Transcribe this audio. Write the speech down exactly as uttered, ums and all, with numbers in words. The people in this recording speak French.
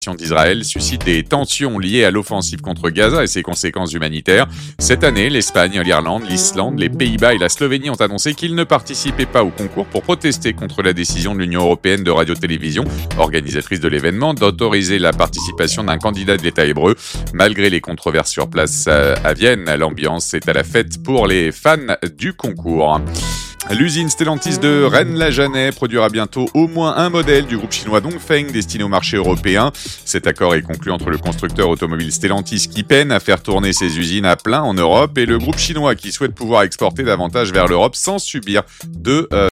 d'Israël suscite des tensions liées à l'offensive contre Gaza et ses conséquences humanitaires. Cette année, l'Espagne, l'Irlande, l'Islande, les Pays-Bas et la Slovénie ont annoncé qu'ils ne participaient pas au concours pour protester contre la décision de l'Union européenne de radio-télévision, organisatrice de l'événement, d'autoriser la participation d'un candidat de l'État hébreu. Malgré les controverses sur place à Vienne, l'ambiance est à la fête pour les fans du concours. L'usine Stellantis de Rennes-la-Janet produira bientôt au moins un modèle du groupe chinois Dongfeng destiné au marché européen. Cet accord est conclu entre le constructeur automobile Stellantis qui peine à faire tourner ses usines à plein en Europe et le groupe chinois qui souhaite pouvoir exporter davantage vers l'Europe sans subir de euh,